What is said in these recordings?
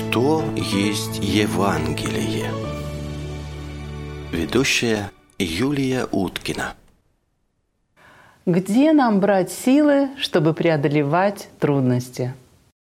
Что есть Евангелие? Ведущая Юлия Уткина. Где нам брать силы, чтобы преодолевать трудности?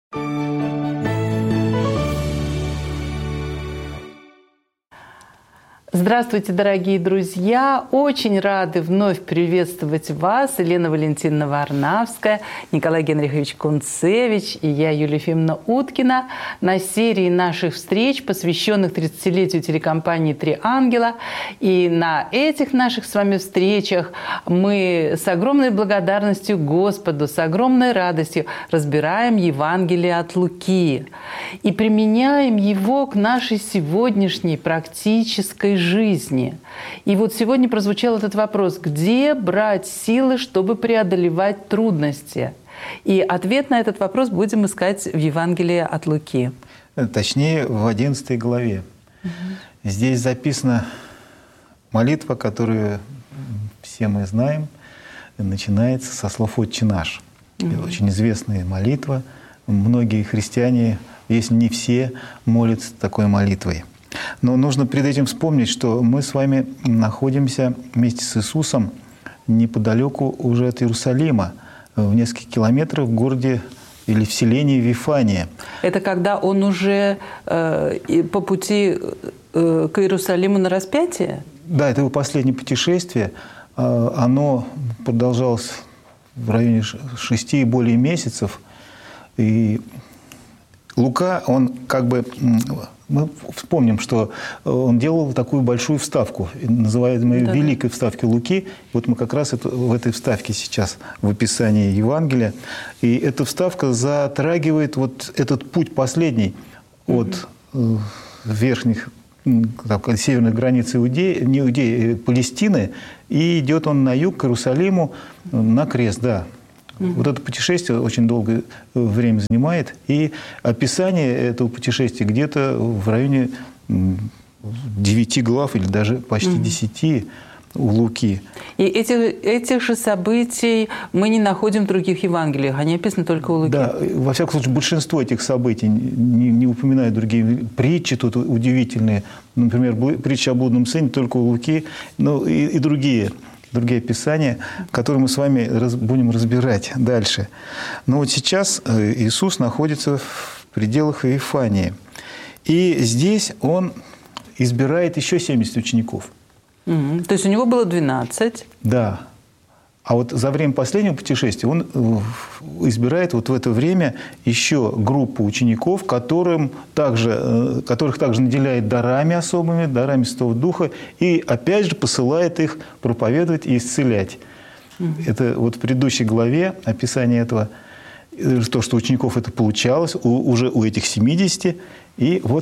Здравствуйте, дорогие друзья! Очень рады вновь приветствовать вас, Елена Валентиновна Варнавская, Николай Генрихович Кунцевич и я, Юлия Ефимовна Уткина, на серии наших встреч, посвященных 30-летию телекомпании «Три ангела». И на этих наших с вами встречах мы с огромной благодарностью Господу, с огромной радостью разбираем Евангелие от Луки и применяем его к нашей сегодняшней практической жизни. И вот сегодня прозвучал этот вопрос: где брать силы, чтобы преодолевать трудности? И ответ на этот вопрос будем искать в Евангелии от Луки. Точнее, в 11 главе. Здесь записана молитва, которую все мы знаем, начинается со слов «Отче наш». Это очень известная молитва. Многие христиане, если не все, молятся такой молитвой. Но нужно перед этим вспомнить, что мы с вами находимся вместе с Иисусом неподалеку уже от Иерусалима, в нескольких километрах в городе или в селении Вифания. Это когда он уже по пути к Иерусалиму на распятие? Да, это его последнее путешествие. Оно продолжалось в районе 6 и более месяцев. И Лука, он как бы... Мы вспомним, что он делал такую большую вставку, называемую «Великой вставки Луки». Вот мы как раз в этой вставке сейчас в описании Евангелия. И эта вставка затрагивает вот этот путь последний от верхних, северных границ Палестины, и идет он на юг, к Иерусалиму, на крест, да. Вот это путешествие очень долгое время занимает. И описание этого путешествия где-то в районе 9 глав или даже почти 10 у Луки. И этих же событий мы не находим в других Евангелиях. Они описаны только у Луки. Да, во всяком случае, большинство этих событий не упоминают другие. Притчи тут удивительные. Например, притча о блудном сыне только у Луки, но и другие описания, которые мы с вами будем разбирать дальше. Но вот сейчас Иисус находится в пределах Вифании. И здесь Он избирает еще 70 учеников. То есть у него было 12? Да. А вот за время последнего путешествия он избирает вот в это время еще группу учеников, которых также наделяет дарами особыми, дарами Святого Духа, и опять же посылает их проповедовать и исцелять. Это вот в предыдущей главе описание этого, то, что у учеников это получалось, уже у этих 70, и вот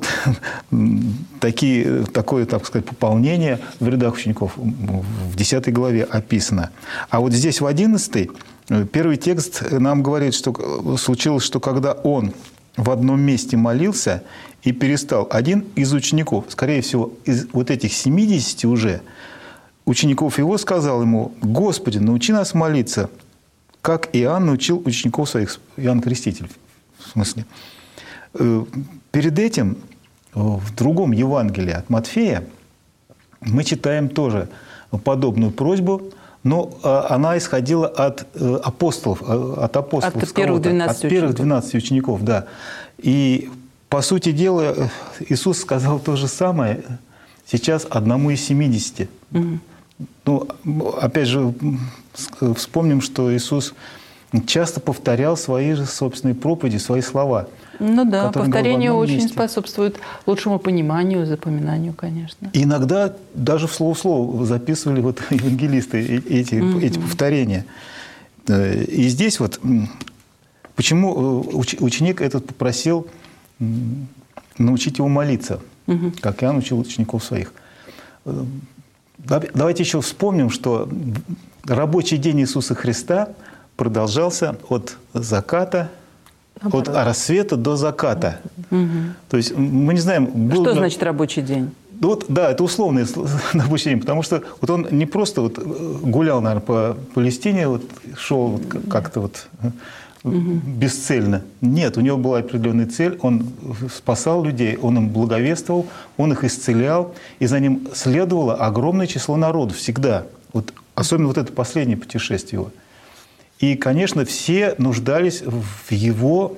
такое, так сказать, пополнение в рядах учеников в 10 главе описано. А вот здесь в 11 первый текст нам говорит, что случилось, что когда он в одном месте молился и перестал, один из учеников, скорее всего, из вот этих 70 уже учеников его, сказал ему: «Господи, научи нас молиться, как Иоанн научил учеников своих». Иоанн Креститель, в смысле. Перед этим в другом Евангелии от Матфея мы читаем тоже подобную просьбу, но она исходила от апостолов. От первых 12 учеников, да. И, по сути дела, Иисус сказал то же самое сейчас одному из 70. Ну, опять же, вспомним, что Иисус часто повторял свои же собственные проповеди, свои слова. Ну да, повторение очень способствует лучшему пониманию, запоминанию, конечно. Иногда даже в слово записывали вот евангелисты эти повторения. И здесь вот почему ученик этот попросил научить его молиться, как Иоанн учил учеников своих. Давайте еще вспомним, что рабочий день Иисуса Христа продолжался от заката, от рассвета до заката. То есть мы не знаем... Что значит рабочий день? Вот, да, это условный рабочий день, потому что вот он не просто вот гулял, наверное, по Палестине, вот, шел как-то вот бесцельно. Нет, у него была определенная цель. Он спасал людей, он им благовествовал, он их исцелял. И за ним следовало огромное число народу всегда. Вот, особенно вот это последнее путешествие его. И, конечно, все нуждались в его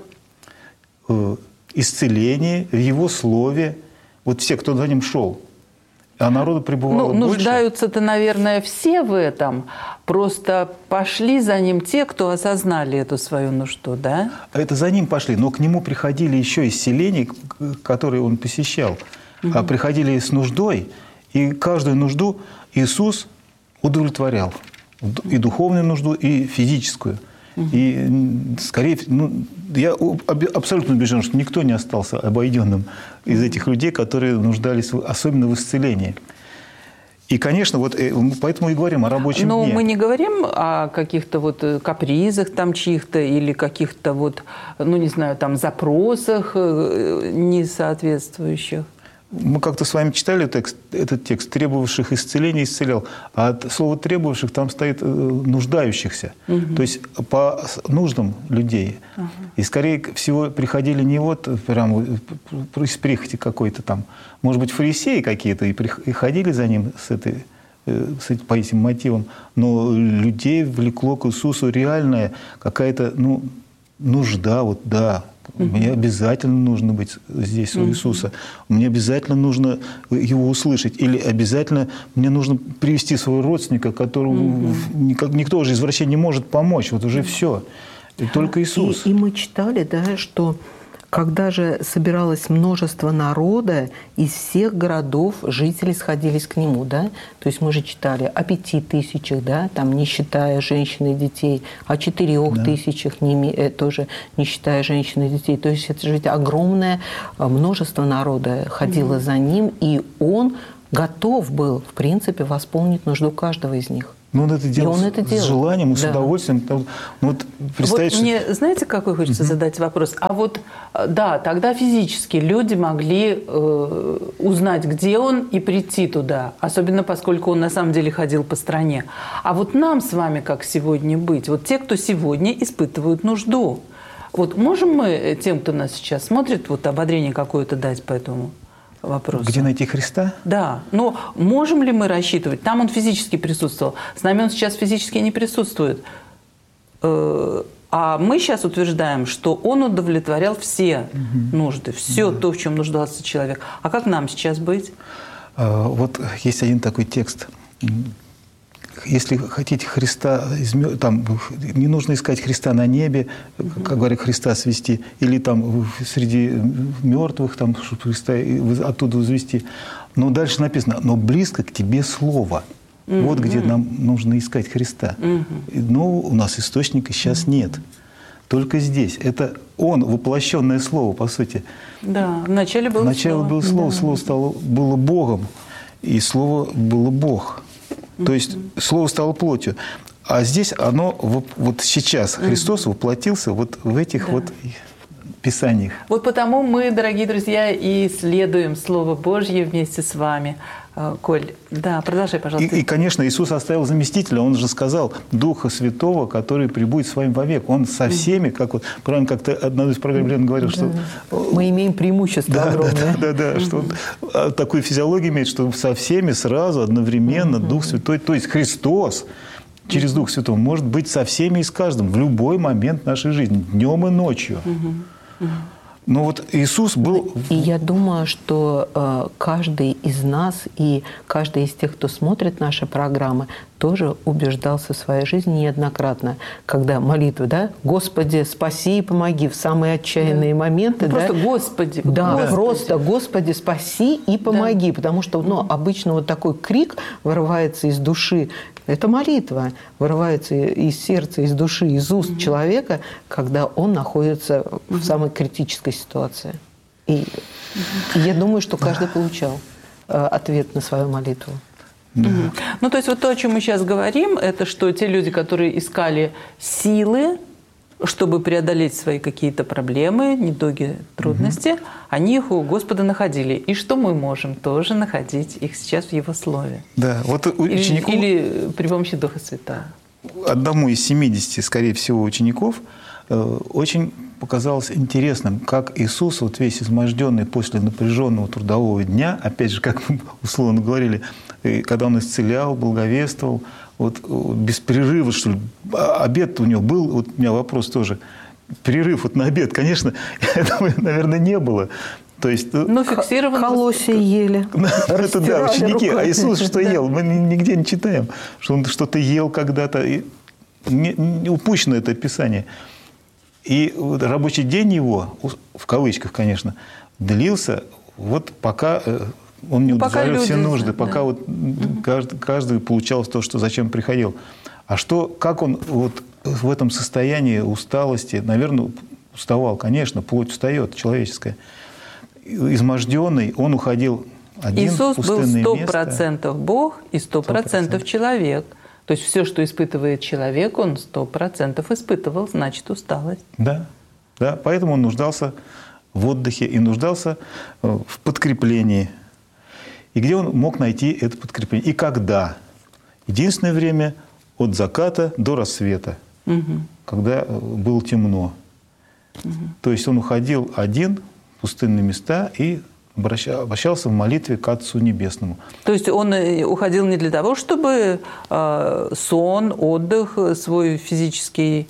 исцелении, в его слове. Вот все, кто за ним шел. А народу прибывало больше. Нуждаются-то, наверное, все в этом. Просто пошли за ним те, кто осознали эту свою нужду, да? Это за ним пошли. Но к нему приходили еще из селений, которые он посещал. А приходили с нуждой. И каждую нужду Иисус удовлетворял. И духовную нужду, и физическую. И, скорее, я абсолютно убежден, что никто не остался обойденным из этих людей, которые нуждались особенно в исцелении. И, конечно, вот поэтому и говорим о рабочем дне. Но мы не говорим о каких-то вот капризах там чьих-то или каких-то вот, не знаю, там запросах несоответствующих. Мы как-то с вами читали этот текст, требовавших исцеления исцелял. А от слова требовавших там стоит нуждающихся. То есть по нуждам людей. И, скорее всего, приходили не вот прямо из прихоти какой-то там. Может быть, фарисеи какие-то и ходили за ним по этим мотивам. Но людей влекло к Иисусу реальная какая-то нужда. Вот, да. Мне обязательно нужно быть здесь у Иисуса. Мне обязательно нужно Его услышать. Или обязательно мне нужно привести своего родственника, которому никто уже из врачей не может помочь. Вот уже все. И только Иисус. И мы читали, да, что когда же собиралось множество народа, из всех городов жители сходились к нему, да? То есть мы же читали о 5000, да, там, не считая женщин и детей, о 4000, тоже не считая женщин и детей. То есть это же ведь огромное множество народа ходило за ним, и он готов был, в принципе, восполнить нужду каждого из них. Но он это делал с желанием, с удовольствием. Вот мне, знаете, какой хочется задать вопрос? А вот, да, тогда физически люди могли узнать, где он, и прийти туда. Особенно поскольку он на самом деле ходил по стране. А вот нам с вами как сегодня быть? Вот те, кто сегодня испытывают нужду. Вот можем мы тем, кто нас сейчас смотрит, вот ободрение какое-то дать по этому вопросу? Где найти Христа? Да. Но можем ли мы рассчитывать? Там он физически присутствовал. С нами он сейчас физически не присутствует. А мы сейчас утверждаем, что он удовлетворял все нужды, все то, в чем нуждался человек. А как нам сейчас быть? Вот есть один такой текст. Если хотите Христа, там, не нужно искать Христа на небе, как говорят, Христа свести, или там среди мертвых, там, чтобы Христа оттуда возвести. Но дальше написано: но близко к тебе Слово. Вот где нам нужно искать Христа. Но у нас источника сейчас нет. Только здесь. Это Он, воплощенное Слово, по сути. Да, вначале было Слово. Было Слово, Слово было Богом, и Слово было Бог. То есть Слово стало плотью. А здесь оно, вот сейчас Христос воплотился вот в этих вот Писаниях. Вот потому мы, дорогие друзья, и исследуем Слово Божье вместе с вами. Коль, да, продолжай, пожалуйста. И, конечно, Иисус оставил заместителя. Он же сказал: Духа Святого, который пребудет с вами вовек. Он со всеми, как вот, правильно, как-то одна из программ Лена говорила, что... Мы имеем преимущество огромное. Да, что он такую физиологию имеет, что со всеми сразу, одновременно Дух Святой, то есть Христос через Дух Святой может быть со всеми и с каждым в любой момент нашей жизни, днем и ночью. Но вот Иисус был... И я думаю, что каждый из нас и каждый из тех, кто смотрит наши программы, тоже убеждался в своей жизни неоднократно, когда молитва, да, «Господи, спаси и помоги» в самые отчаянные моменты. Просто «Господи». Да, Господи. просто «Господи, спаси и помоги», потому что обычно вот такой крик вырывается из души. Это молитва вырывается из сердца, из души, из уст человека, когда он находится в самой критической ситуации. И я думаю, что каждый получал ответ на свою молитву. Ну, то есть вот то, о чем мы сейчас говорим, это что те люди, которые искали силы, чтобы преодолеть свои какие-то проблемы, недуги, трудности, они их у Господа находили. И что мы можем тоже находить их сейчас в Его Слове. Да, вот ученику... Или при помощи Духа Святого. Одному из 70, скорее всего, учеников очень показалось интересным, как Иисус, вот весь изможденный после напряженного трудового дня, опять же, как мы условно говорили, когда Он исцелял, благовествовал, вот без перерыва, что ли, обед у него был, вот у меня вопрос тоже, перерыв вот на обед, конечно, этого, наверное, не было. То есть, фиксировано. Колосья ели. Это да, ученики. А Иисус что ел? Мы нигде не читаем, что Он что-то ел когда-то. Упущено это описание. И вот рабочий день его, в кавычках, конечно, длился вот пока он не удовлетворил все нужды, пока вот каждый получал то, что зачем приходил. А как он вот в этом состоянии усталости, наверное, уставал, конечно, плоть устает человеческая. Изможденный, он уходил один в пустынное место. Иисус был 100% Бог и 100% человек. То есть все, что испытывает человек, он 100% испытывал, значит, усталость. Да, поэтому он нуждался в отдыхе и нуждался в подкреплении. И где он мог найти это подкрепление? И когда? Единственное время от заката до рассвета, когда было темно. То есть он уходил один в пустынные места и обращался в молитве к Отцу Небесному. То есть он уходил не для того, чтобы сон, отдых свой физический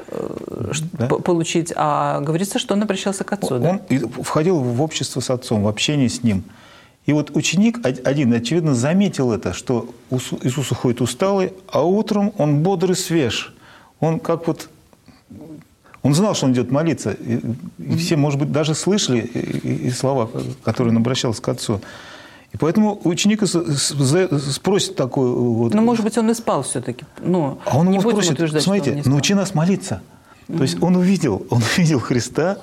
получить, а говорится, что он обращался к Отцу. Он входил в общество с Отцом, в общение с Ним. И вот ученик один, очевидно, заметил это, что Иисус уходит усталый, а утром он бодрый, свеж. Он как вот... Он знал, что он идет молиться. И все, может быть, даже слышали и слова, которые он обращался к Отцу. И поэтому ученик спросит такой... Вот, может быть, он и спал все-таки. А он ему спросит, смотрите, научи нас молиться. То есть он увидел Христа,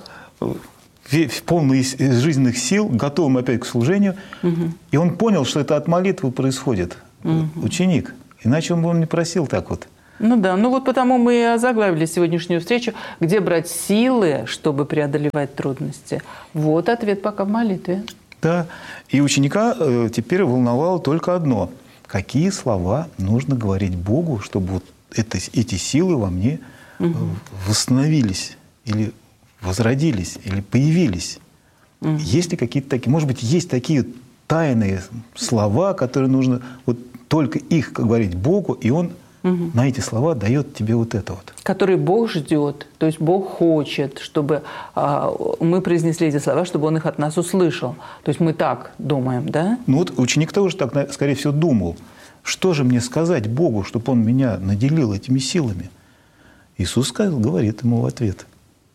полный жизненных сил, готовым опять к служению. И он понял, что это от молитвы происходит. Ученик. Иначе он бы не просил так вот. Вот потому мы и озаглавили сегодняшнюю встречу, где брать силы, чтобы преодолевать трудности. Вот ответ пока в молитве. Да, и ученика теперь волновало только одно. Какие слова нужно говорить Богу, чтобы вот эти силы во мне восстановились, или возродились, или появились? Есть ли какие-то такие, может быть, есть такие тайные слова, которые нужно вот только их говорить Богу, и Он на эти слова дает тебе вот это вот. Который Бог ждет, то есть Бог хочет, чтобы мы произнесли эти слова, чтобы Он их от нас услышал. То есть мы так думаем, да? Вот ученик тоже так, скорее всего, думал. Что же мне сказать Богу, чтобы Он меня наделил этими силами? Иисус говорит ему в ответ.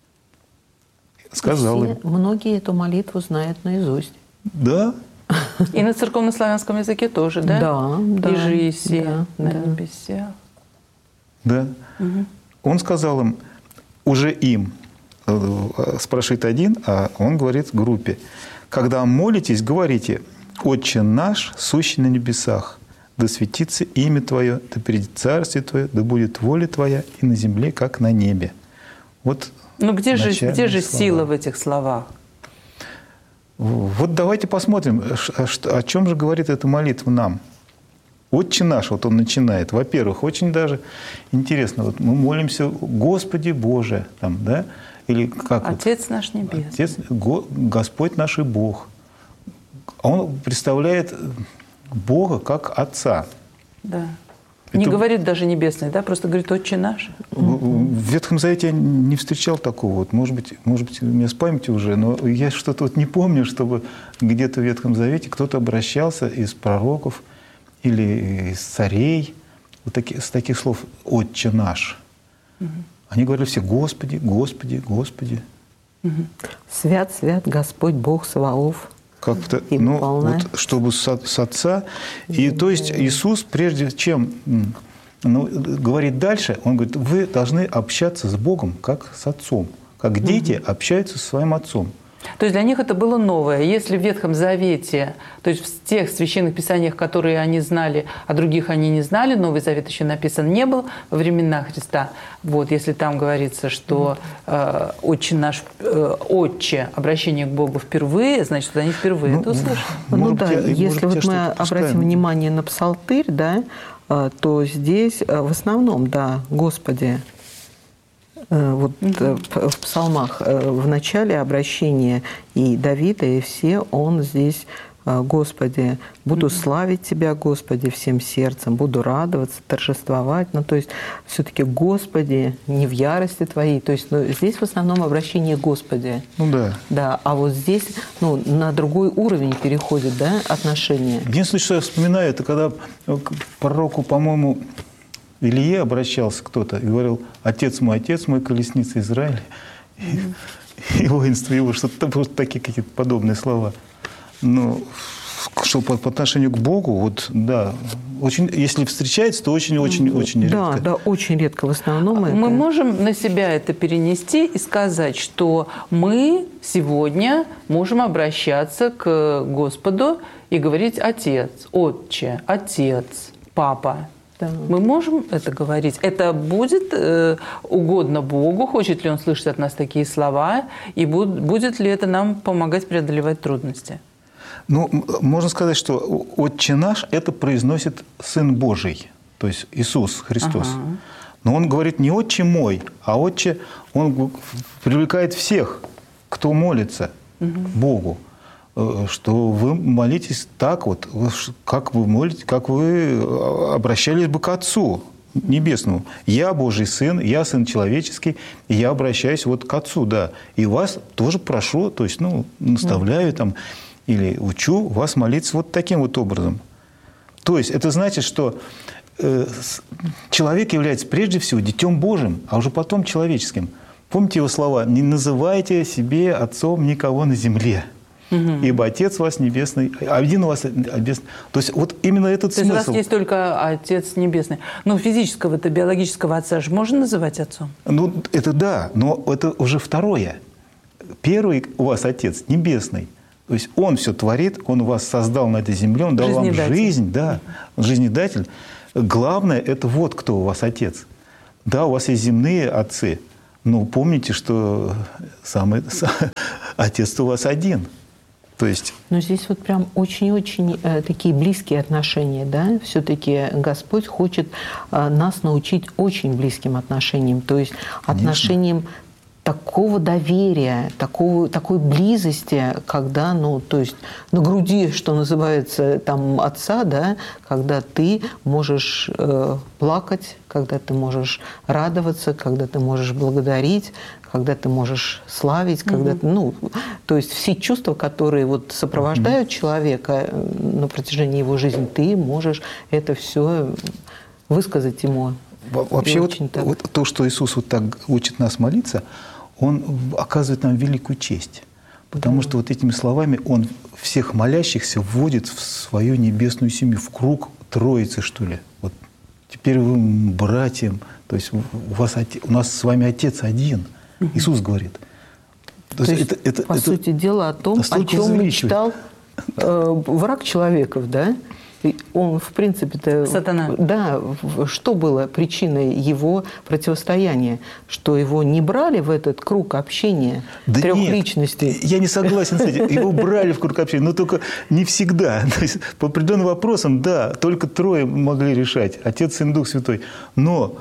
Сказал им. Многие эту молитву знают наизусть. Да. И на церковнославянском языке тоже, да? Да. И же Еси на небесах. Да. Он сказал им, уже им, спрашивает один, а он говорит группе, когда молитесь, говорите, «Отче наш, сущий на небесах, да светится имя Твое, да придет царствие Твое, да будет воля Твоя и на земле, как на небе». Вот где же сила в этих словах? Вот давайте посмотрим, о чем же говорит эта молитва нам. «Отче наш», вот он начинает. Во-первых, очень даже интересно, вот мы молимся «Господи Боже», там, да? Или как Отец наш Небесный. Господь наш и Бог. Он представляет Бога как Отца. Да. Не говорит даже небесный, да, просто говорит «Отче наш». В Ветхом Завете я не встречал такого. Вот, может быть, у меня с памятью уже, но я что-то вот не помню, чтобы где-то в Ветхом Завете кто-то обращался из пророков или из царей с таких слов «Отче наш». Они говорили все «Господи, Господи, Господи». «Свят, свят Господь Бог Саваоф». Как-то, вот, чтобы с Отца. И то есть Иисус, прежде чем говорит дальше, Он говорит, вы должны общаться с Богом как с Отцом, как дети общаются со своим Отцом. То есть для них это было новое. Если в Ветхом Завете, то есть в тех священных писаниях, которые они знали, а других они не знали, Новый Завет еще написан не был во времена Христа. Вот, если там говорится, что «Отче наш», «Отче», обращение к Богу впервые, значит, они впервые это услышали. Если вот мы обратим внимание на Псалтырь, да, то здесь в основном, да, «Господи». в псалмах в начале обращения и Давида, и все, он здесь: «Господи, буду славить Тебя, Господи, всем сердцем, буду радоваться, торжествовать». Ну, то есть все-таки «Господи, не в ярости Твоей». То есть здесь в основном обращение «Господи». Ну да. Да, а вот здесь на другой уровень переходит, да, отношения. Единственное, что я вспоминаю, это когда к пророку, по-моему, Илье обращался кто-то и говорил: отец мой, колесница Израиля, и воинство его, что-то вот такие какие-то подобные слова. Ну, что по отношению к Богу, вот, да, очень, если встречается, то очень редко. Да, очень редко в основном. Мы можем на себя это перенести и сказать, что мы сегодня можем обращаться к Господу и говорить: Отец, Отче, Отец, Папа. Да. Мы можем это говорить? Это будет угодно Богу? Хочет ли Он слышать от нас такие слова? И будет ли это нам помогать преодолевать трудности? Ну, можно сказать, что «Отче наш» – это произносит Сын Божий, то есть Иисус Христос. Ага. Но Он говорит не «Отче мой», а «Отче», Он привлекает всех, кто молится Богу, что вы молитесь так вот, как вы молитесь, как вы обращались бы к Отцу Небесному. Я Божий Сын, я Сын человеческий, и я обращаюсь вот к Отцу, да. И вас тоже прошу, то есть, наставляю там, или учу вас молиться вот таким вот образом. То есть это значит, что человек является прежде всего Детем Божьим, а уже потом человеческим. Помните его слова: «Не называйте себе отцом никого на земле, ибо Отец вас небесный, один у вас небесный». То есть вот именно этот смысл. То есть у вас есть только Отец Небесный. Но физического-то, биологического отца же можно называть отцом? Ну, это да, но это уже второе. Первый у вас Отец Небесный. То есть Он все творит, Он вас создал на этой земле, Он дал вам жизнь, да, жизнедатель. Главное, это вот кто у вас Отец. Да, у вас есть земные отцы, но помните, что Отец у вас один. То есть... Но здесь вот прям очень-очень такие близкие отношения, да? Все-таки Господь хочет нас научить очень близким отношениям, то есть отношениям такого доверия, такой близости, когда, то есть на груди, что называется, там отца, да, когда ты можешь плакать, когда ты можешь радоваться, когда ты можешь благодарить, когда ты можешь славить, когда ты, то есть все чувства, которые вот сопровождают человека на протяжении его жизни, ты можешь это все высказать ему. Вообще вот то, что Иисус вот так учит нас молиться, Он оказывает нам великую честь. Потому что вот этими словами Он всех молящихся вводит в свою небесную семью, в круг Троицы, что ли. Вот теперь вы братьям, то есть у нас с вами Отец один. Иисус говорит. То есть это, по сути дела, о том, о чем мечтал враг человеков, да? Он, в принципе-то... Сатана. Да, что было причиной его противостояния? Что его не брали в этот круг общения трех личностей? Я не согласен с этим. Его брали в круг общения, но только не всегда. То есть, по определенным вопросам, да, только трое могли решать. Отец, Сын, Дух Святой. Но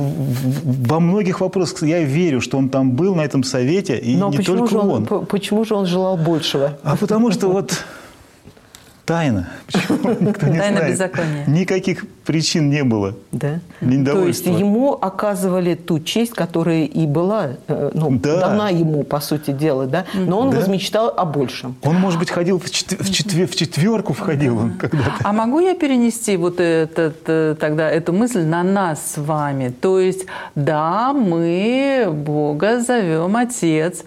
во многих вопросах я верю, что он там был, на этом совете, и но не только он. Почему же он желал большего? А потому что вот... Тайна. Почему? Никто не Тайна знает. беззакония. Никаких причин не было. Да. То есть ему оказывали ту честь, которая и была дана ему, по сути дела, да? Но он возмечтал о большем. Он, может быть, ходил в четверку входил он когда-то. А могу я перенести вот тогда эту мысль на нас с вами? То есть, да, мы Бога зовем Отец,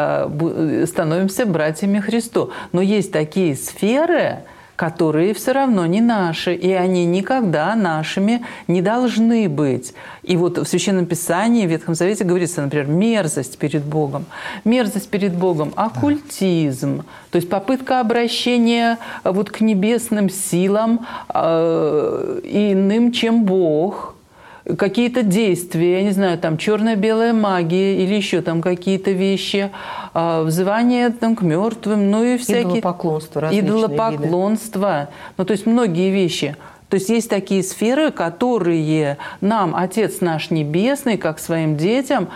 становимся братьями Христу. Но есть такие сферы, которые все равно не наши, и они никогда нашими не должны быть. И вот в Священном Писании, в Ветхом Завете говорится, например, мерзость перед Богом. Мерзость перед Богом – оккультизм, то есть попытка обращения вот к небесным силам иным, чем Бог. Какие-то действия, я не знаю, там черно-белая магия или еще там какие-то вещи, взывание там, к мертвым, ну и всякие... Идолопоклонство, идолопоклонство. Ну, то есть многие вещи. То есть есть такие сферы, которые нам Отец наш Небесный, как своим детям,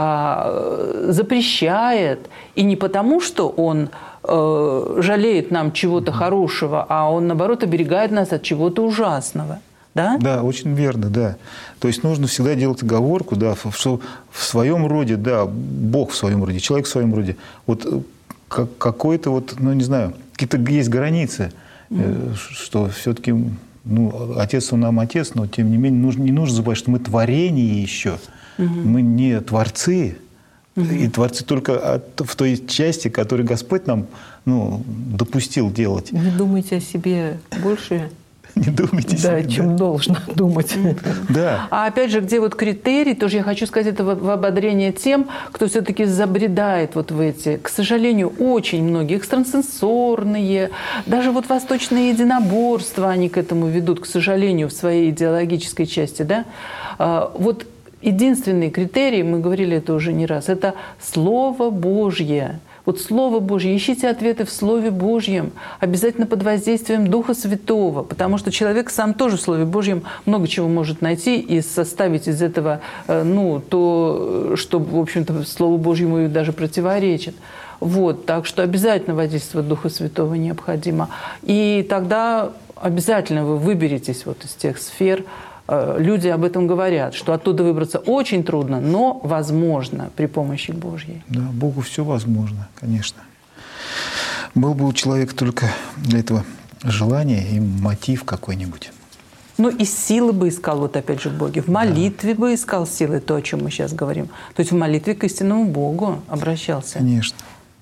запрещает. И не потому, что Он жалеет нам чего-то хорошего, а Он, наоборот, оберегает нас от чего-то ужасного. Да? Да, очень верно, да. То есть нужно всегда делать оговорку, да, что в своем роде, да, Бог в своем роде, человек в своем роде. Вот какой-то вот, ну, не знаю, какие-то есть границы, что все-таки, ну, Отец он нам Отец, но тем не менее не нужно забывать, что мы творение еще. Мы не творцы. И творцы только в той части, которую Господь нам, ну, допустил делать. Не думайте о себе больше, не думайте да, себе, чем должно думать. Да. А опять же, где вот критерий, тоже я хочу сказать, это в ободрение тем, кто все-таки забредает вот в эти, к сожалению, очень многие экстрасенсорные, даже вот восточные единоборства, они к этому ведут, к сожалению, в своей идеологической части, да. Вот единственный критерий, мы говорили это уже не раз, это Слово Божье. Вот Слово Божье, ищите ответы в Слове Божьем, обязательно под воздействием Духа Святого, потому что человек сам тоже в Слове Божьем много чего может найти и составить из этого, ну, то, что, в общем-то, Слову Божьему даже противоречит. Вот, так что обязательно воздействие Духа Святого необходимо. И тогда обязательно вы выберетесь вот из тех сфер. Люди об этом говорят, что оттуда выбраться очень трудно, но возможно при помощи Божьей. Да, Богу все возможно, конечно. Был бы у человека только для этого желание и мотив какой-нибудь. Ну и силы бы искал, вот опять же, в Боге. В молитве бы искал силы, то, о чем мы сейчас говорим. То есть в молитве к истинному Богу обращался. Конечно.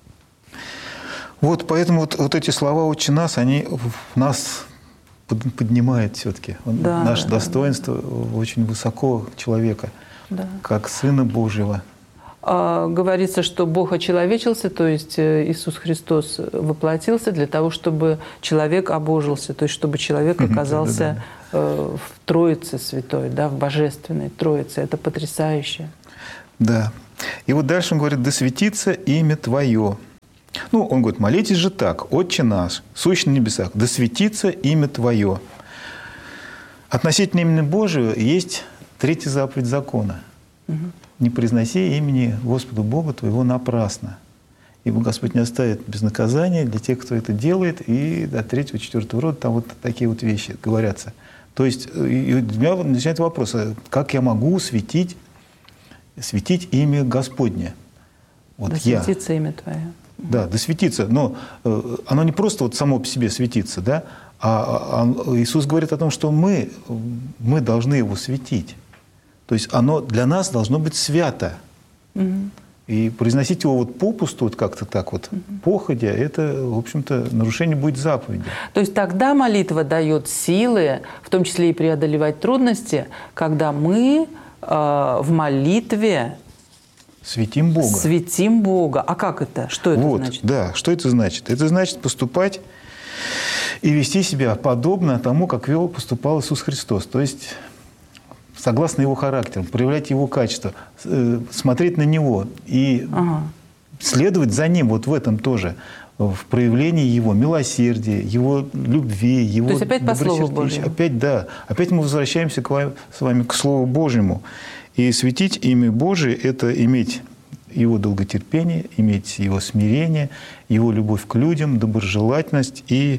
Вот поэтому вот эти слова «Отче наш», они нас поднимает все-таки наше достоинство очень высоко человека, как Сына Божьего. Говорится, что Бог очеловечился, то есть Иисус Христос воплотился для того, чтобы человек обожился, то есть чтобы человек оказался в Троице Святой, да, в Божественной Троице. Это потрясающе. Да. И вот дальше он говорит: «Да светится имя Твое». Ну, он говорит: молитесь же так: «Отче наш, сущий на небесах, да светится имя Твое». Относительно имени Божьего есть третья заповедь закона. «Не произноси имени Господа Бога твоего напрасно, ибо Господь не оставит без наказания для тех, кто это делает». И до 3-4 рода там вот такие вот вещи говорятся. То есть у меня начинает вопрос: как я могу светить имя Господне? Вот да светится имя Твое. Да, да светится. Но оно не просто вот само по себе светится, да? А Иисус говорит о том, что мы должны его светить. То есть оно для нас должно быть свято. И произносить его вот попусту, вот как-то так вот, походя, это, в общем-то, нарушение будет заповеди. То есть тогда молитва дает силы, в том числе и преодолевать трудности, когда мы в молитве светим Бога. Светим Бога. А как это? Что это значит? Да, что это значит? Это значит поступать и вести себя подобно тому, как поступал Иисус Христос. То есть согласно Его характеру, проявлять Его качества, смотреть на Него и следовать за Ним вот в этом тоже, в проявлении Его милосердия, Его любви, Его добросердечия. То есть опять по Слову Божьему. Опять, да. Опять мы возвращаемся с вами к Слову Божьему. И светить имя Божие – это иметь Его долготерпение, иметь Его смирение, Его любовь к людям, доброжелательность. И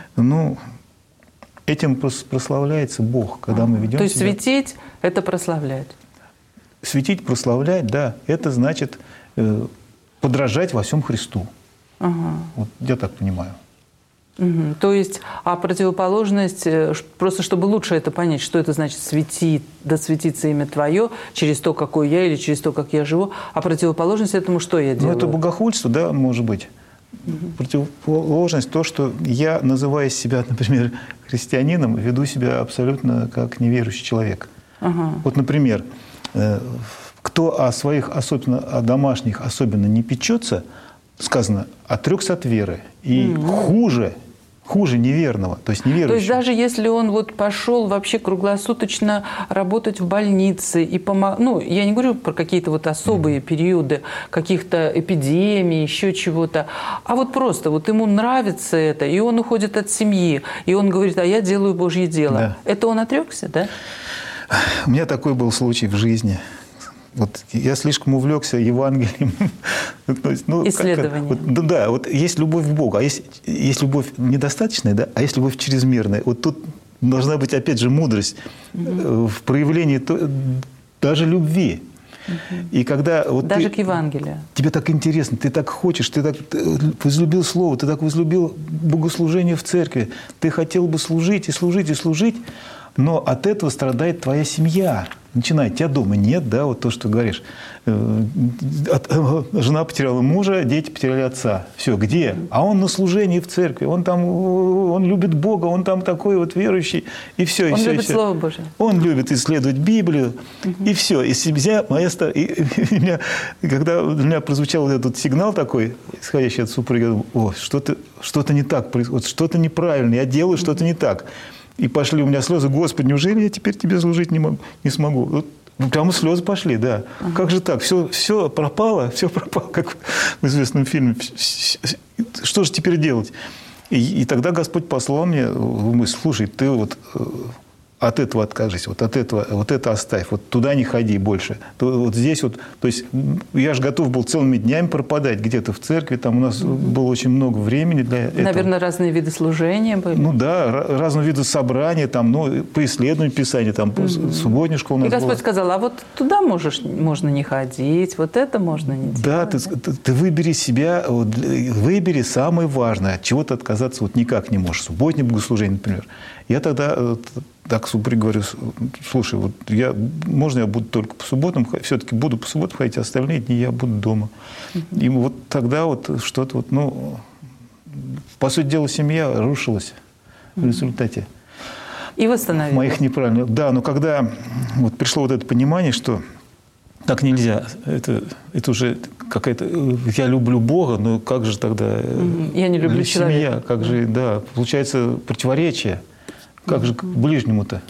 этим прославляется Бог, когда мы ведем себя. То есть светить – это прославлять? Светить, прославлять, да. Это значит подражать во всем Христу. Вот я так понимаю. То есть, а противоположность, просто чтобы лучше это понять, что это значит светить, да светится имя Твое, через то, какой я, или через то, как я живу, а противоположность этому, что я делаю? Это богохульство, да, может быть. Противоположность то, что я, называя себя, например, христианином, веду себя абсолютно как неверующий человек. Вот, например, кто о своих, особенно о домашних, особенно не печется, сказано, отрекся от веры. И хуже неверного, то есть неверующего. То есть даже если он вот пошел вообще круглосуточно работать в больнице и ну, я не говорю про какие-то вот особые периоды, каких-то эпидемий, еще чего-то, а вот просто вот ему нравится это, и он уходит от семьи, и он говорит, а я делаю Божье дело. Да. Это он отрекся, да? У меня такой был случай в жизни. Вот я слишком увлекся Евангелием. Исследованием. Да, вот есть любовь к Богу, а есть любовь недостаточная, да, а есть любовь чрезмерная. Вот тут должна быть, опять же, мудрость в проявлении даже любви. И когда вот даже к Евангелию. Тебе так интересно, ты так хочешь, ты так возлюбил Слово, ты так возлюбил богослужение в церкви, ты хотел бы служить и служить и служить, но от этого страдает твоя семья. Начинает, тебя дома нет, да, вот то, что говоришь. Жена потеряла мужа, дети потеряли отца. Все, где? А он на служении в церкви, он любит Бога, он там такой вот верующий, и все, и он все. любит Слово Божие. Он любит исследовать Библию, и все. И семья моя... Когда у меня прозвучал этот сигнал такой, исходящий от супруги, я думаю, что-то не так происходит, что-то неправильно, я делаю что-то не так. И пошли у меня слезы. Господи, неужели я теперь тебе служить не смогу? Вот, прямо слезы пошли, да. Как же так? Все пропало, как в известном фильме. Что же теперь делать? И тогда Господь послал мне мысль, слушай, ты вот от этого откажись, вот от этого, вот это оставь, вот туда не ходи больше. Вот здесь вот, то есть я же готов был целыми днями пропадать где-то в церкви, там у нас было очень много времени для этого. Наверное, разные виды служения были. Ну да, разного вида собрания, там, ну, по исследованию Писания, там, субботняя школа у нас И Господь была. сказал, а вот туда можно не ходить, вот это можно не делать. Да, ты выбери себя, вот, выбери самое важное, от чего ты отказаться вот никак не можешь. Субботнее богослужение, например. Я тогда так супруге говорю, слушай, вот можно я буду только по субботам, все-таки буду по субботам ходить, а остальные дни я буду дома. И вот тогда вот что-то вот, ну, по сути дела, семья рушилась в результате. И восстановилась. Моих неправильных. Да, но когда вот пришло вот это понимание, что так нельзя, это уже какая-то... Я люблю Бога, но как же тогда... Я не люблю человека. Семья, как же, да, получается противоречие. Как же к ближнему-то?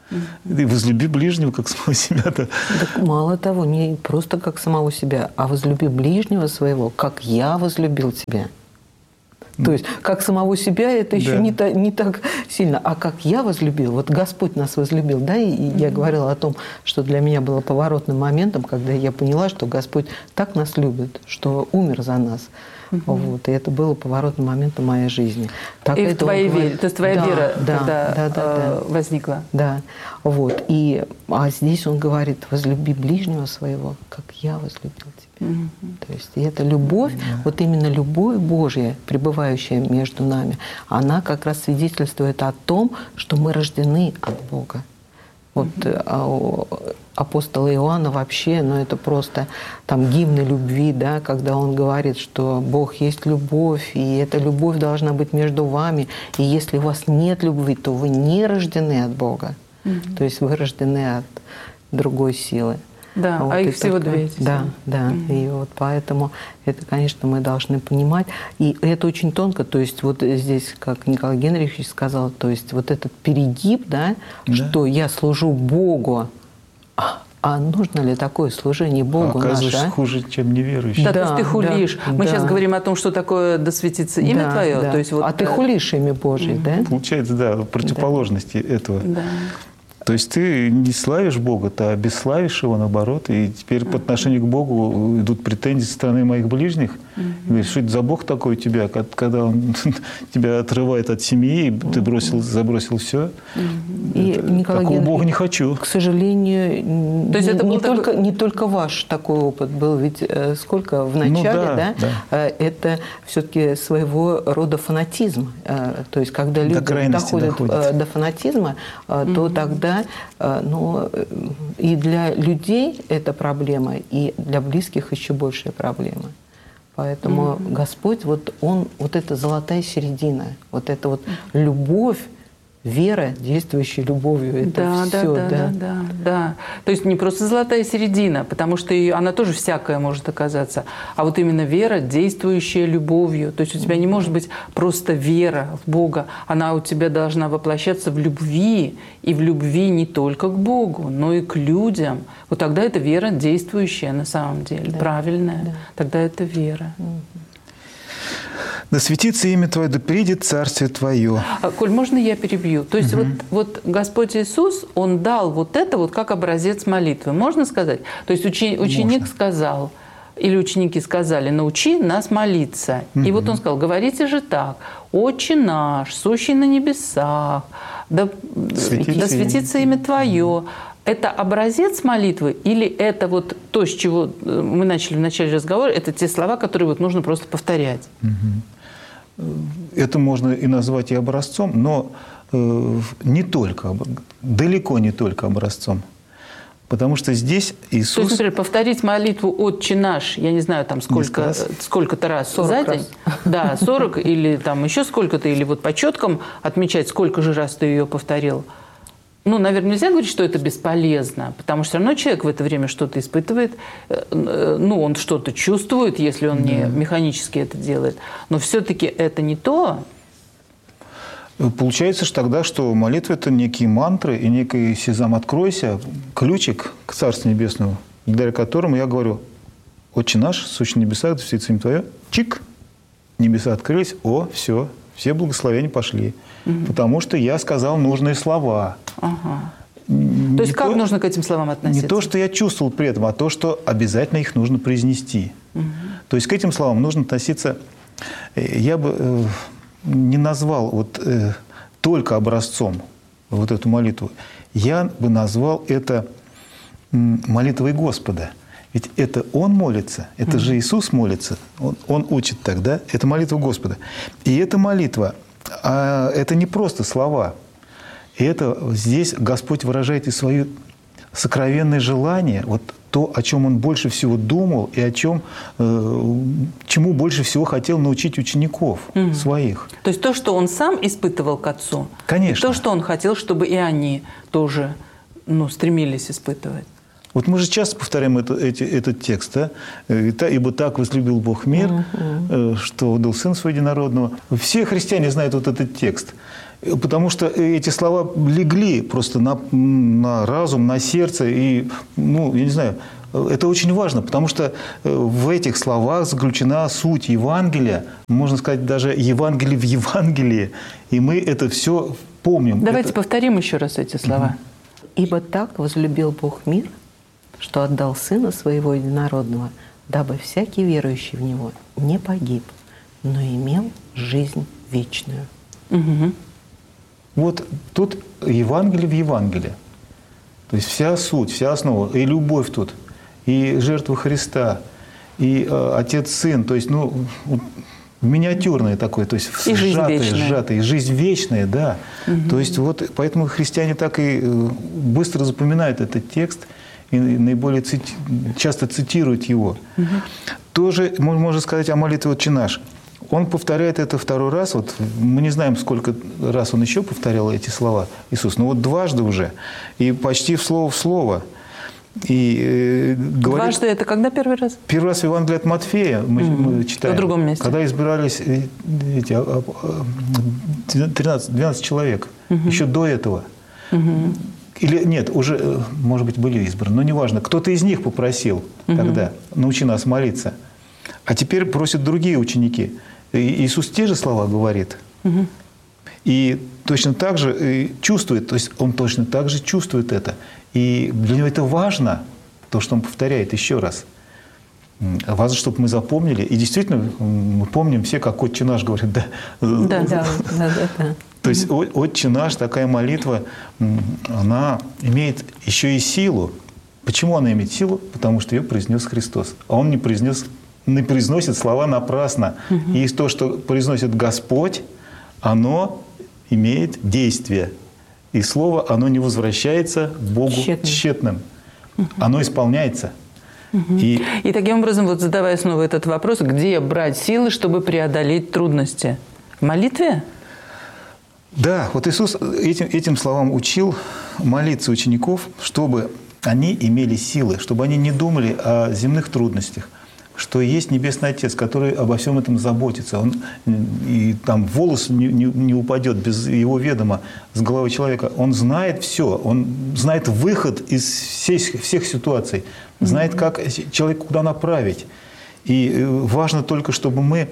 И возлюби ближнего, как самого себя-то. Так мало того, не просто как самого себя, а возлюби ближнего своего, как я возлюбил тебя. То есть, как самого себя, это еще не так сильно. А как я возлюбил, вот Господь нас возлюбил, да, и я говорила о том, что для меня было поворотным моментом, когда я поняла, что Господь так нас любит, что умер за нас. Вот, и это было поворотным моментом моей жизни. Так и в твоей вере, то есть твоя вера тогда возникла. Да, вот. А здесь он говорит, возлюби ближнего своего, как я возлюбил тебя. То есть и эта любовь, вот именно любовь Божья, пребывающая между нами, она как раз свидетельствует о том, что мы рождены от Бога. Вот апостола Иоанна вообще, ну это просто там гимны любви, да, когда он говорит, что Бог есть любовь, и эта любовь должна быть между вами, и если у вас нет любви, то вы не рождены от Бога, то есть вы рождены от другой силы. Да, вот, а их всего две. Да. И вот поэтому это, конечно, мы должны понимать. И это очень тонко, то есть вот здесь, как Николай Генрихович сказал, то есть вот этот перегиб, да, что я служу Богу, а нужно ли такое служение Богу оказывается, хуже, чем неверующий. Да, то есть ты хулишь. Мы сейчас говорим о том, что такое «да светится имя твое». Да. То есть, вот, ты хулишь имя Божие, да? Получается, да, противоположности этого. Да. То есть ты не славишь Бога, ты обесславишь Его, наоборот. И теперь по отношению к Богу идут претензии со стороны моих ближних. Говоришь, что это за Бог такой у тебя, когда Он тебя отрывает от семьи, ты забросил все. И такого Бога не хочу. К сожалению, то есть это не только ваш такой опыт был. Ведь сколько в начале, это все-таки своего рода фанатизм. То есть когда люди доходят до фанатизма, то тогда и для людей это проблема, и для близких еще большая проблема. Поэтому Господь, вот Он, вот эта золотая середина, вот эта вот любовь, вера, действующая любовью. Это все, да. То есть не просто золотая середина, потому что она тоже всякая может оказаться, а вот именно вера, действующая любовью. То есть у тебя не может быть просто вера в Бога, она у тебя должна воплощаться в любви, и в любви не только к Богу, но и к людям. Вот тогда это вера, действующая на самом деле, правильная. Да. Тогда это вера. Да светится имя Твое, да придет царствие Твое. Коль, можно я перебью? То есть вот Господь Иисус, Он дал вот это вот как образец молитвы. Можно сказать? То есть ученик сказал, или ученики сказали, научи нас молиться. И вот Он сказал, говорите же так, Отче наш, сущий на небесах, да светится имя Твое. Это образец молитвы или это вот то, с чего мы начали в начале разговора, это те слова, которые вот нужно просто повторять? Это можно и назвать и образцом, но не только, далеко не только образцом. Потому что здесь Иисус... То есть, например, повторить молитву «Отче наш», я не знаю, там сколько-то раз за день. Да, 40 или там еще сколько-то, или вот по четкам отмечать, сколько же раз ты ее повторил. Ну, наверное, нельзя говорить, что это бесполезно, потому что все равно человек в это время что-то испытывает, ну, он что-то чувствует, если он не механически это делает. Но все-таки это не то. Получается же тогда, что молитва – это некие мантры и некий «Сезам, откройся», ключик к Царству Небесному, благодаря которому я говорю: «Отче наш, сущий на небесах, да светится имя Твое». Чик! Небеса открылись. О, все благословения пошли. Потому что я сказал нужные слова. Ага. То есть как нужно к этим словам относиться? Не то, что я чувствовал при этом, а то, что обязательно их нужно произнести. То есть к этим словам нужно относиться... Я бы не назвал вот только образцом вот эту молитву. Я бы назвал это молитвой Господа. Ведь это Он молится, это же Иисус молится, Он учит так, да? Это молитва Господа. И эта молитва, это не просто слова. Это здесь Господь выражает и свое сокровенное желание, вот то, о чем Он больше всего думал и чему больше всего хотел научить учеников своих. То есть то, что Он сам испытывал к Отцу, конечно. И то, что Он хотел, чтобы и они тоже стремились испытывать. Вот мы же часто повторяем этот текст, да? «Ибо так возлюбил Бог мир, что отдал Сына Своего Единородного». Все христиане знают вот этот текст, потому что эти слова легли просто на разум, на сердце. И, я не знаю, это очень важно, потому что в этих словах заключена суть Евангелия, можно сказать, даже Евангелие в Евангелии. И мы это все помним. Давайте повторим еще раз эти слова. «Ибо так возлюбил Бог мир, что отдал Сына Своего Единородного, дабы всякий верующий в Него не погиб, но имел жизнь вечную». Вот тут Евангелие в Евангелии. То есть вся суть, вся основа, и любовь тут, и жертва Христа, и Отец-Сын, то есть, миниатюрное такое, то есть сжатое, и жизнь вечная, да. То есть вот поэтому христиане так и быстро запоминают этот текст и наиболее часто цитируют его. Тоже можно сказать о молитве «Отче наш». Он повторяет это второй раз. Вот мы не знаем, сколько раз он еще повторял эти слова, Иисус, но вот дважды уже, и почти в слово. И дважды это когда первый раз? Первый раз в Евангелии от Матфея мы читаем. В другом месте. Когда избирались 12 человек, еще до этого. Или нет, уже, может быть, были избраны, но неважно. Кто-то из них попросил тогда: научи нас молиться. А теперь просят другие ученики. И Иисус те же слова говорит. И точно так же чувствует, то есть Он точно так же чувствует это. И для Него это важно, то, что Он повторяет еще раз. Важно, чтобы мы запомнили. И действительно, мы помним все, как «Отче наш» говорит. Да. То есть «Отче наш», такая молитва, она имеет еще и силу. Почему она имеет силу? Потому что ее произнес Христос. А Он не произносит слова напрасно. И то, что произносит Господь, оно имеет действие. И слово, оно не возвращается к Богу тщетным. Оно исполняется. И таким образом, вот задавая снова этот вопрос, где брать силы, чтобы преодолеть трудности? В молитве? Да, вот Иисус этим словам учил молиться учеников, чтобы они имели силы, чтобы они не думали о земных трудностях, что есть Небесный Отец, который обо всем этом заботится. Он, и там волос не упадет без его ведома с головы человека. Он знает все, он знает выход из всех ситуаций, знает, как человека куда направить. И важно только, чтобы мы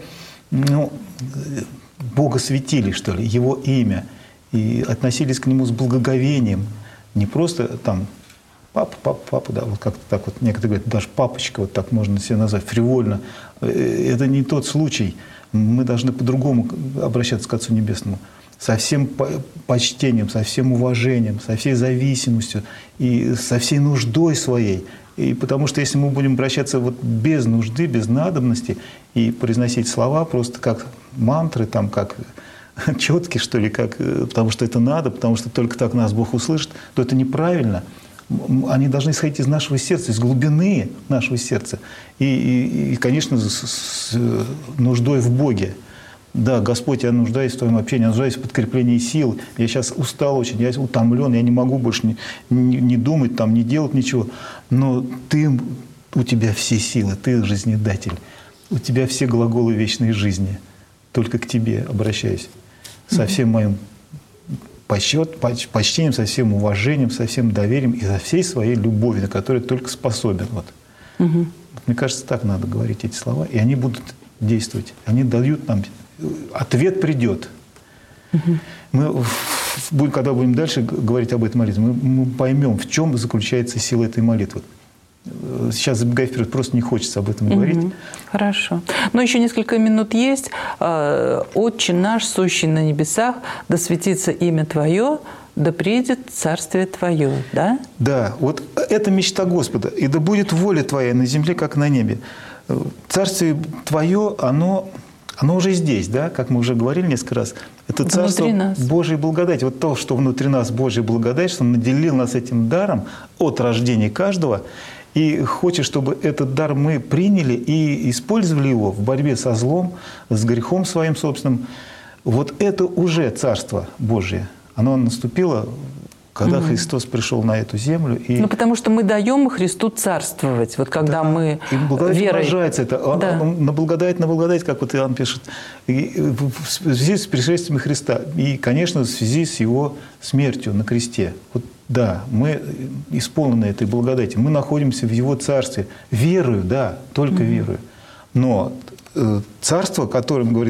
Бога светили, что ли, Его имя, и относились к Нему с благоговением. Не просто там папа, да, вот как-то так вот, некоторые говорят, даже папочка, вот так можно себя назвать, фривольно. Это не тот случай. Мы должны по-другому обращаться к Отцу Небесному. Со всем почтением, со всем уважением, со всей зависимостью и со всей нуждой своей. И потому что если мы будем обращаться вот без нужды, без надобности и произносить слова просто как мантры, там, как четки, что ли, как, потому что это надо, потому что только так нас Бог услышит, то это неправильно. Они должны исходить из нашего сердца, из глубины нашего сердца. И конечно, с нуждой в Боге. Да, Господь, я нуждаюсь в Твоем общении, я нуждаюсь в подкреплении сил. Я сейчас устал очень, я утомлен, я не могу больше не думать, там, не делать ничего. Но у Тебя все силы, Ты жизнедатель. У Тебя все глаголы вечной жизни. Только к Тебе обращаюсь. Со всем моим почтением, со всем уважением, со всем доверием и со всей своей любовью, на которую только способен. Вот. Мне кажется, так надо говорить эти слова, и они будут действовать. Они дают нам... Ответ придет. Мы, когда будем дальше говорить об этой молитве, мы поймем, в чем заключается сила этой молитвы. Сейчас, забегая вперед, просто не хочется об этом говорить. Хорошо. Но еще несколько минут есть. «Отче наш, сущий на небесах, да светится имя Твое, да придет царствие Твое». Да? Да. Вот это мечта Господа. «И да будет воля Твоя на земле, как на небе». Царствие Твое, оно уже здесь, да, как мы уже говорили несколько раз. Это царство Божьей благодати. Вот то, что внутри нас Божья благодать, что Он наделил нас этим даром от рождения каждого, и хочет, чтобы этот дар мы приняли и использовали его в борьбе со злом, с грехом своим собственным. Вот это уже Царство Божие. Оно наступило, когда Христос пришел на эту землю. И... потому что мы даем Христу царствовать. Вот когда мы и благодать верой... умножается это. Он на благодать, как вот Иоанн пишет, в связи с пришествием Христа. И, конечно, в связи с Его смертью на кресте. Вот, да, мы исполнены этой благодати. Мы находимся в Его Царстве. Верую, да, только верую. Но Царство, о котором говорит